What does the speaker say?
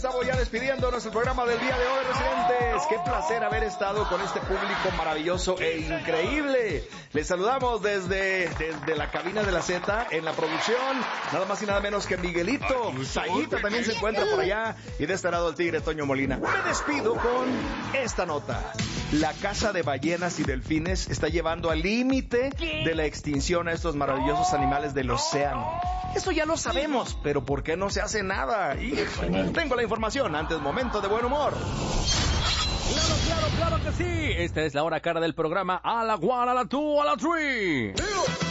Estamos ya despidiendo nuestro programa del día de hoy, residentes. Qué placer haber estado con este público maravilloso e increíble. Les saludamos desde la cabina de la Z en la producción. Nada más y nada menos que Miguelito. Sayita también se encuentra por allá. Y de este lado el tigre Toño Molina. Me despido con esta nota. La caza de ballenas y delfines está llevando al límite de la extinción a estos maravillosos animales del océano. Eso ya lo sabemos, pero ¿por qué no se hace nada? Y tengo la información antes, momento de buen humor. Claro que sí. Esta es la hora cara del programa. A la one, a la two, a la three.